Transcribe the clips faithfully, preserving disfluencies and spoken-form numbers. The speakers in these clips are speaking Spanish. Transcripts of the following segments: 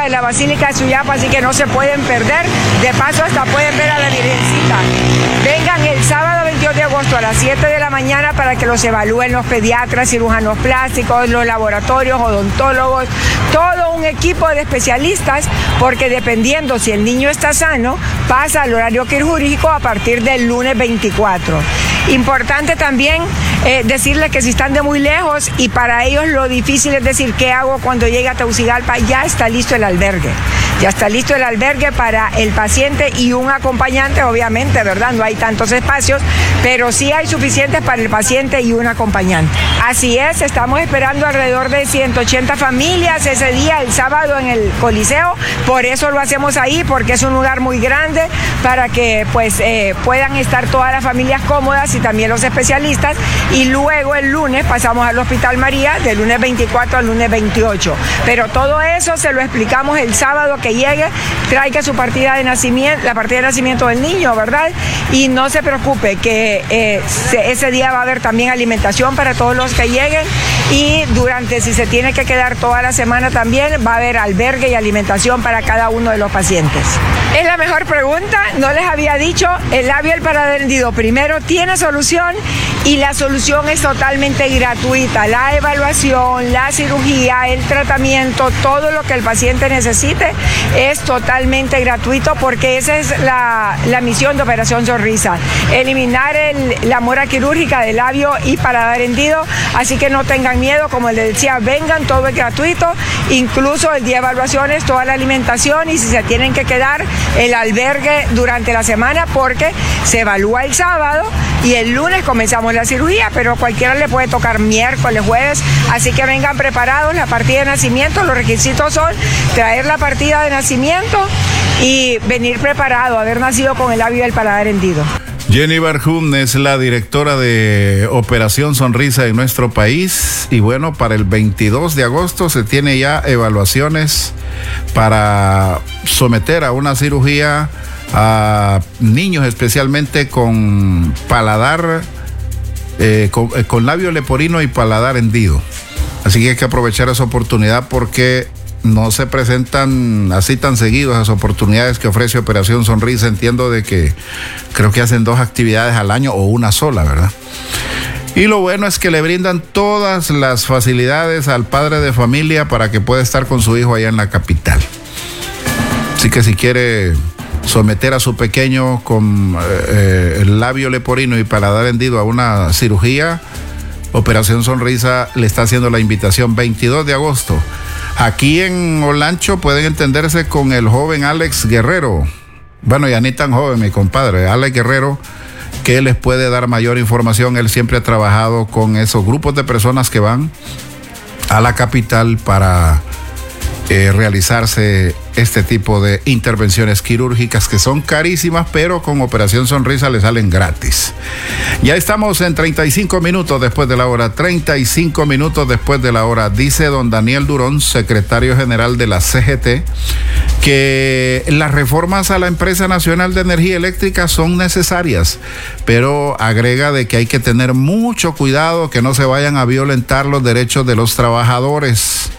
de la Basílica de Suyapa, así que no se pueden perder. De paso, hasta pueden ver a la Virgencita. Vengan el sábado veintidós de agosto a las siete de la mañana para que los evalúen los pediatras, cirujanos plásticos, los laboratorios, odontólogos, todo un equipo de especialistas, porque dependiendo si el niño está sano, pasa al horario quirúrgico a partir del lunes veinticuatro. Importante también eh, decirles que si están de muy lejos y para ellos lo difícil es decir qué hago cuando llegue a Tegucigalpa, ya está listo el albergue. Ya está listo el albergue para el paciente y un acompañante, obviamente, ¿verdad? No hay tantos espacios, pero sí hay suficientes para el paciente y un acompañante. Así es, estamos esperando alrededor de ciento ochenta familias ese día, el sábado en el Coliseo. Por eso lo hacemos ahí, porque es un lugar muy grande para que pues eh, puedan estar todas las familias cómodas y también los especialistas. Y luego el lunes pasamos al Hospital María, del lunes veinticuatro al lunes veintiocho. Pero todo eso se lo explicamos el sábado que llegue, traiga su partida de nacimiento, la partida de nacimiento del niño, ¿verdad? Y no se preocupe que eh, se, ese día va a haber también alimentación para todos los que lleguen, y durante, si se tiene que quedar toda la semana también, va a haber albergue y alimentación para cada uno de los pacientes. Es la mejor pregunta, no les había dicho, el labio del paladar hendido primero tiene solución, y la solución es totalmente gratuita. La evaluación, la cirugía, el tratamiento, todo lo que el paciente necesite es totalmente gratuito, porque esa es la, la misión de Operación Sonrisa, eliminar el, la mora quirúrgica del labio y paladar hendido. Así que no tengan miedo, como les decía, vengan, todo es gratuito, incluso el día de evaluaciones, toda la alimentación, y si se tienen que quedar, el albergue durante la semana, porque se evalúa el sábado y el lunes comenzamos la cirugía, pero cualquiera le puede tocar miércoles, jueves, así que vengan preparados. La partida de nacimiento, los requisitos son traer la partida de nacimiento y venir preparado, haber nacido con el labio del paladar hendido. Jenny Barjum es la directora de Operación Sonrisa en nuestro país, y bueno, para el veintidós de agosto se tiene ya evaluaciones para someter a una cirugía a niños especialmente con paladar, eh, con, eh, con labio leporino y paladar hendido. Así que hay que aprovechar esa oportunidad, porque no se presentan así tan seguidos las oportunidades que ofrece Operación Sonrisa. Entiendo de que creo que hacen dos actividades al año o una sola, ¿verdad? Y lo bueno es que le brindan todas las facilidades al padre de familia para que pueda estar con su hijo allá en la capital. Así que si quiere someter a su pequeño con eh, el labio leporino y paladar hendido a una cirugía, Operación Sonrisa le está haciendo la invitación. Veintidós de agosto. Aquí en Olancho pueden entenderse con el joven Alex Guerrero. Bueno, ya ni tan joven, mi compadre, Alex Guerrero, que les puede dar mayor información. Él siempre ha trabajado con esos grupos de personas que van a la capital para eh, realizarse este tipo de intervenciones quirúrgicas que son carísimas, pero con Operación Sonrisa le salen gratis. Ya estamos en treinta y cinco minutos después de la hora, treinta y cinco minutos después de la hora. Dice don Daniel Durón, secretario general de la C G T, que las reformas a la Empresa Nacional de Energía Eléctrica son necesarias, pero agrega de que hay que tener mucho cuidado que no se vayan a violentar los derechos de los trabajadores,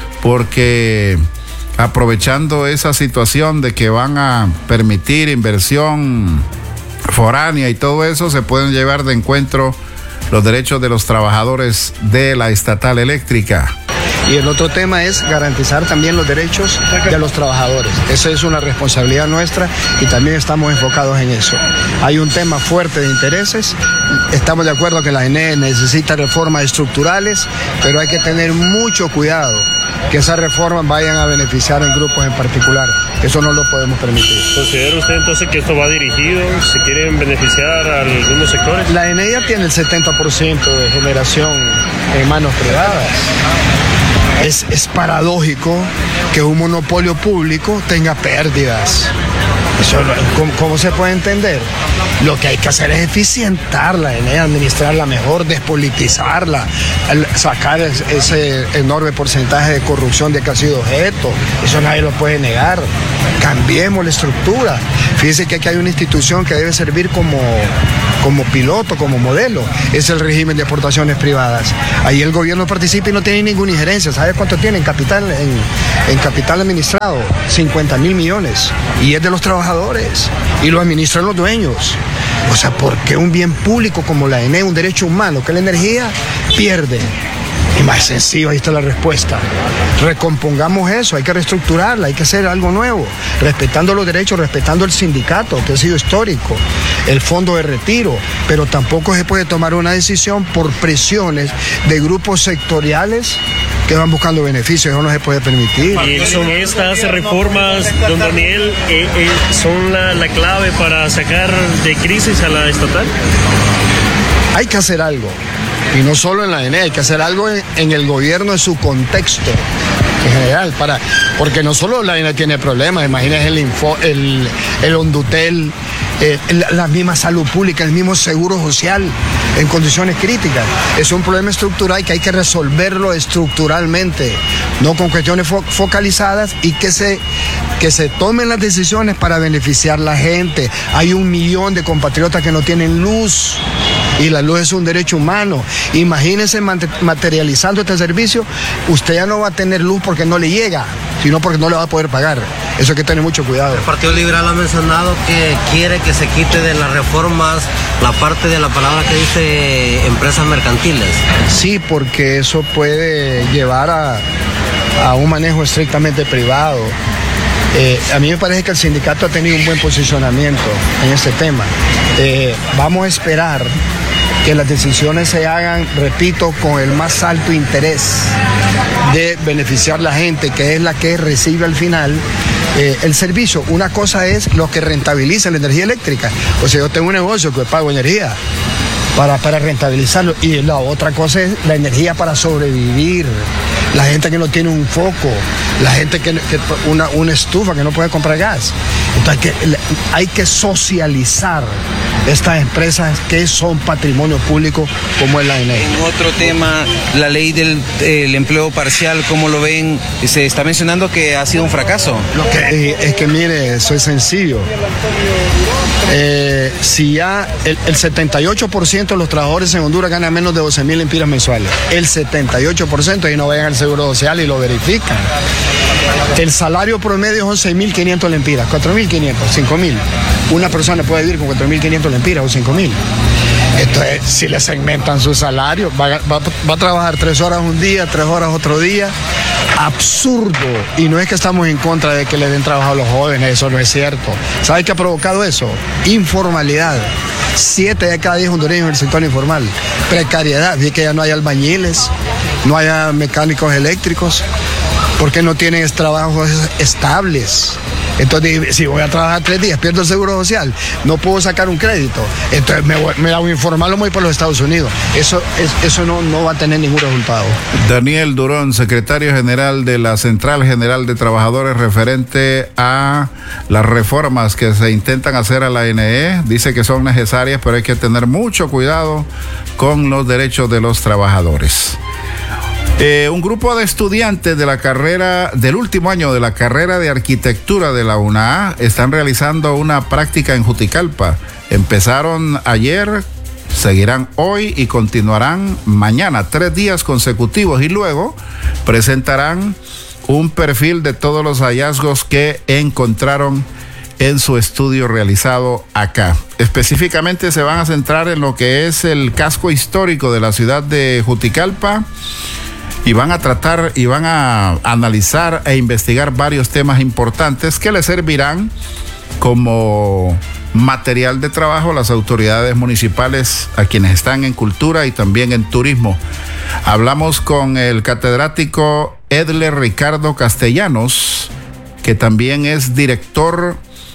porque aprovechando esa situación de que van a permitir inversión foránea y todo eso, se pueden llevar de encuentro los derechos de los trabajadores de la estatal eléctrica. Y el otro tema es garantizar también los derechos de los trabajadores. Esa es una responsabilidad nuestra y también estamos enfocados en eso. Hay un tema fuerte de intereses. Estamos de acuerdo que la E N E necesita reformas estructurales, pero hay que tener mucho cuidado que esas reformas vayan a beneficiar en grupos en particular. Eso no lo podemos permitir. ¿Considera usted entonces que esto va dirigido, se quieren beneficiar a algunos sectores? La E N E ya tiene el setenta por ciento de generación en manos privadas. Es, es paradójico que un monopolio público tenga pérdidas. Eso, ¿cómo, ¿Cómo se puede entender? Lo que hay que hacer es eficientarla, administrarla mejor, despolitizarla, sacar ese enorme porcentaje de corrupción de que ha sido objeto. Eso nadie lo puede negar. Cambiemos la estructura. Fíjense que aquí hay una institución que debe servir como, como piloto, como modelo. Es el régimen de aportaciones privadas. Ahí el gobierno participa y no tiene ninguna injerencia. ¿Sabe cuánto tiene en capital, en, en capital administrado? cincuenta mil millones. Y es de los trabajadores. Y lo administran los dueños. O sea, ¿por qué un bien público como la E N E, un derecho humano, que la energía pierde? Y más sencillo, ahí está la respuesta. Recompongamos eso, hay que reestructurarla, hay que hacer algo nuevo, respetando los derechos, respetando el sindicato, que ha sido histórico, el fondo de retiro, pero tampoco se puede tomar una decisión por presiones de grupos sectoriales que van buscando beneficios, eso no se puede permitir. Y son estas reformas, don Daniel, eh, eh, son la, la clave para sacar de crisis a la estatal. Hay que hacer algo. Y no solo en la E N E, hay que hacer algo en, en el gobierno, en su contexto en general, para, porque no solo la E N E tiene problemas, imagínense el, info, el, el Ondutel, eh, la, la misma salud pública, el mismo seguro social en condiciones críticas. Es un problema estructural que hay que resolverlo estructuralmente, no con cuestiones fo focalizadas y que se, que se tomen las decisiones para beneficiar a la gente. Hay un millón de compatriotas que no tienen luz. Y la luz es un derecho humano. Imagínense materializando este servicio, usted ya no va a tener luz porque no le llega, sino porque no le va a poder pagar. Eso hay que tener mucho cuidado. El Partido Liberal ha mencionado que quiere que se quite de las reformas la parte de la palabra que dice empresas mercantiles. Sí, porque eso puede llevar a, a un manejo estrictamente privado. Eh, a mí me parece que el sindicato ha tenido un buen posicionamiento en este tema. Eh, vamos a esperar que las decisiones se hagan, repito, con el más alto interés de beneficiar a la gente, que es la que recibe al final eh, el servicio. Una cosa es lo que rentabiliza la energía eléctrica. O sea, yo tengo un negocio que pago energía para, para rentabilizarlo. Y la otra cosa es la energía para sobrevivir. La gente que no tiene un foco, la gente que, que una, una estufa que no puede comprar gas. Entonces hay que, hay que socializar estas empresas que son patrimonio público como es la E N E. En otro tema, la ley del el empleo parcial, ¿cómo lo ven? Se está mencionando que ha sido un fracaso. Lo que, es que mire, eso es sencillo. Eh, si ya el, el setenta y ocho por ciento de los trabajadores en Honduras ganan menos de doce mil lempiras mensuales, el setenta y ocho por ciento y no vayan al Seguro Social y lo verifican. El salario promedio es once mil quinientas lempiras, cuatro mil quinientos, cinco mil. Una persona puede vivir con cuatro mil quinientas lempiras o cinco mil. Entonces, si le segmentan su salario, va, va, va a trabajar tres horas un día, tres horas otro día. Absurdo. Y no es que estamos en contra de que le den trabajo a los jóvenes, eso no es cierto. ¿Sabe qué ha provocado eso? Informalidad. Siete de cada diez hondureños en el sector informal. Precariedad, vi que ya no hay albañiles, no hay mecánicos eléctricos, porque no tienen trabajos estables. Entonces, si voy a trabajar tres días, pierdo el seguro social, no puedo sacar un crédito. Entonces, me, voy, me hago informal o me voy por los Estados Unidos. Eso, es, eso no, no va a tener ningún resultado. Daniel Durón, secretario general de la Central General de Trabajadores, referente a las reformas que se intentan hacer a la E N E, dice que son necesarias, pero hay que tener mucho cuidado con los derechos de los trabajadores. Eh, un grupo de estudiantes de la carrera, del último año de la carrera de arquitectura de la U N A están realizando una práctica en Juticalpa. Empezaron ayer, seguirán hoy y continuarán mañana, tres días consecutivos, y luego presentarán un perfil de todos los hallazgos que encontraron en su estudio realizado acá. Específicamente se van a centrar en lo que es el casco histórico de la ciudad de Juticalpa, y van a tratar y van a analizar e investigar varios temas importantes que les servirán como material de trabajo a las autoridades municipales, a quienes están en cultura y también en turismo. Hablamos con el catedrático Edler Ricardo Castellanos, que también es director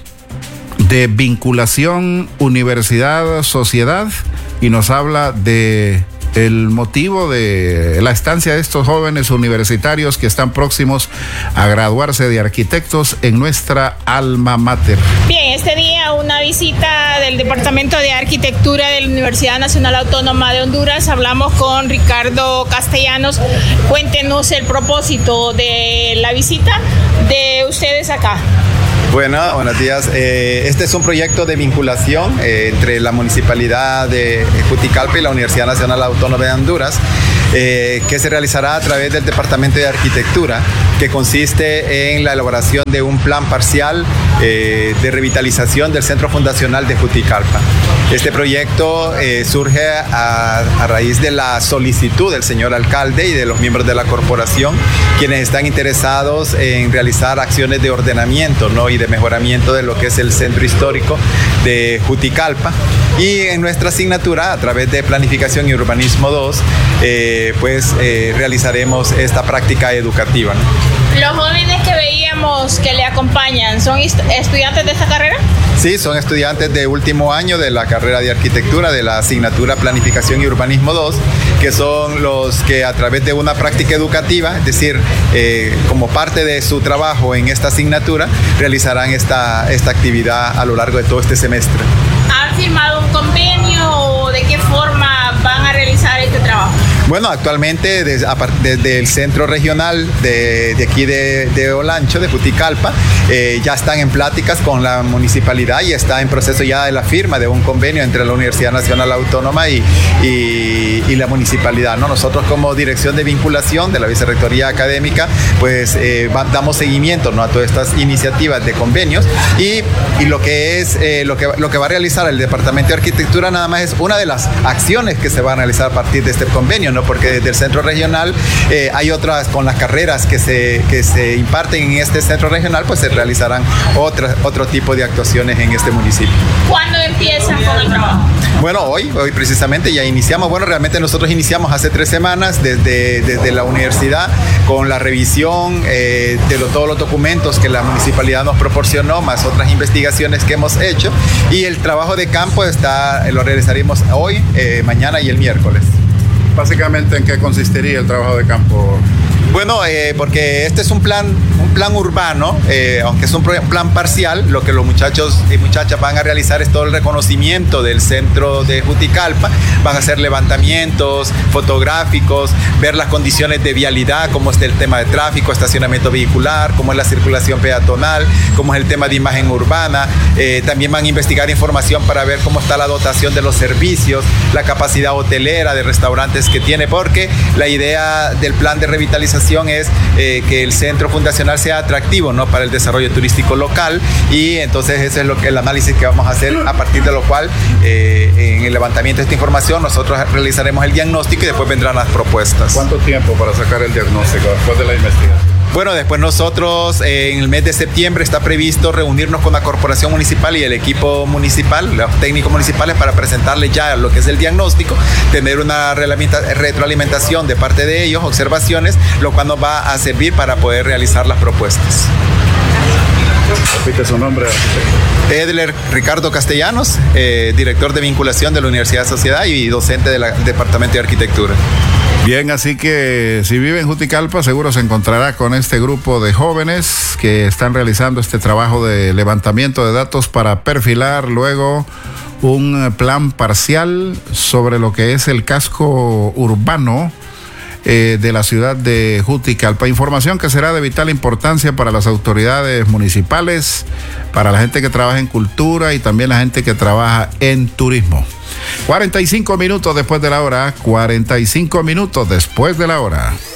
de vinculación Universidad-Sociedad, y nos habla de el motivo de la estancia de estos jóvenes universitarios que están próximos a graduarse de arquitectos en nuestra alma mater. Bien, este día una visita del Departamento de Arquitectura de la Universidad Nacional Autónoma de Honduras. Hablamos con Ricardo Castellanos. Cuéntenos el propósito de la visita de ustedes acá. Bueno, buenos días. Eh, este es un proyecto de vinculación eh, entre la Municipalidad de Juticalpa y la Universidad Nacional Autónoma de Honduras, eh, que se realizará a través del Departamento de Arquitectura, que consiste en la elaboración de un plan parcial eh, de revitalización del Centro Fundacional de Juticalpa. Este proyecto eh, surge a, a raíz de la solicitud del señor alcalde y de los miembros de la corporación, quienes están interesados en realizar acciones de ordenamiento, ¿no? y de mejoramiento de lo que es el centro histórico de Juticalpa. Y en nuestra asignatura, a través de Planificación y Urbanismo dos, eh, pues eh, realizaremos esta práctica educativa, ¿no? Los jóvenes que veíamos que le acompañan, ¿son estudiantes de esta carrera? Sí, son estudiantes de último año de la carrera de arquitectura de la asignatura Planificación y Urbanismo dos, que son los que a través de una práctica educativa, es decir, eh, como parte de su trabajo en esta asignatura, realizarán esta, esta actividad a lo largo de todo este semestre. ¿Han firmado un convenio o de qué forma van a realizar este trabajo? Bueno, actualmente desde, desde el centro regional de, de aquí de, de Olancho, de Juticalpa, eh, ya están en pláticas con la municipalidad y está en proceso ya de la firma de un convenio entre la Universidad Nacional Autónoma y, y, y la municipalidad, ¿no? Nosotros como dirección de vinculación de la Vicerrectoría Académica, pues eh, va, damos seguimiento, ¿no? a todas estas iniciativas de convenios y, y lo que es eh, lo, que, lo que va a realizar el Departamento de Arquitectura nada más es una de las acciones que se van a realizar a partir de este convenio, ¿no? Porque desde el centro regional eh, hay otras, con las carreras que se, que se imparten en este centro regional, pues se realizarán otras, otro tipo de actuaciones en este municipio. ¿Cuándo empiezan con el trabajo? Bueno, hoy, hoy precisamente ya iniciamos, bueno, realmente nosotros iniciamos hace tres semanas desde, desde la universidad con la revisión eh, de lo, todos los documentos que la municipalidad nos proporcionó, más otras investigaciones que hemos hecho, y el trabajo de campo está, lo realizaremos hoy, eh, mañana y el miércoles. Básicamente, ¿en qué consistiría el trabajo de campo? Bueno, eh, porque este es un plan, un plan urbano, eh, aunque es un plan parcial, lo que los muchachos y muchachas van a realizar es todo el reconocimiento del centro de Juticalpa, van a hacer levantamientos fotográficos, ver las condiciones de vialidad, cómo está el tema de tráfico, estacionamiento vehicular, cómo es la circulación peatonal, cómo es el tema de imagen urbana, eh, también van a investigar información para ver cómo está la dotación de los servicios, la capacidad hotelera de restaurantes que tiene, porque la idea del plan de revitalización es eh, que el centro fundacional sea atractivo, ¿no? para el desarrollo turístico local, y entonces ese es lo que, el análisis que vamos a hacer, a partir de lo cual eh, en el levantamiento de esta información nosotros realizaremos el diagnóstico y después vendrán las propuestas. ¿Cuánto tiempo para sacar el diagnóstico después de la investigación? Bueno, después nosotros eh, en el mes de septiembre está previsto reunirnos con la corporación municipal y el equipo municipal, los técnicos municipales, para presentarles ya lo que es el diagnóstico, tener una retroalimentación de parte de ellos, observaciones, lo cual nos va a servir para poder realizar las propuestas. Repite su nombre, arquitecto. Edler Ricardo Castellanos, eh, director de vinculación de la Universidad de Sociedad y docente del Departamento de Arquitectura. Bien, así que si vive en Juticalpa, seguro se encontrará con este grupo de jóvenes que están realizando este trabajo de levantamiento de datos para perfilar luego un plan parcial sobre lo que es el casco urbano eh, de la ciudad de Juticalpa. Información que será de vital importancia para las autoridades municipales, para la gente que trabaja en cultura y también la gente que trabaja en turismo. cuarenta y cinco minutos después de la hora, cuarenta y cinco minutos después de la hora.